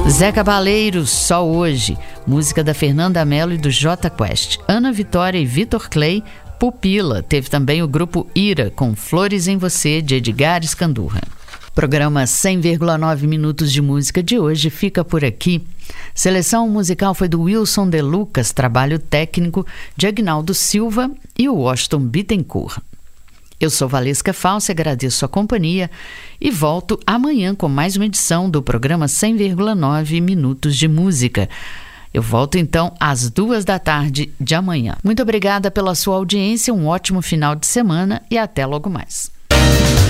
Zé Cabaleiro, Só Hoje, música da Fernanda Mello e do Jota Quest. Ana Vitória e Vitor Clay, Pupila. Teve também o grupo Ira, com Flores em Você, de Edgar Escandurra. Programa 100,9 minutos de música de hoje fica por aqui. Seleção musical foi do Wilson De Lucas, trabalho técnico de Agnaldo Silva e o Washington Bittencourt. Eu sou Valesca Falsi, agradeço a companhia e volto amanhã com mais uma edição do programa 100,9 minutos de música. Eu volto então às 14h de amanhã. Muito obrigada pela sua audiência, um ótimo final de semana e até logo mais.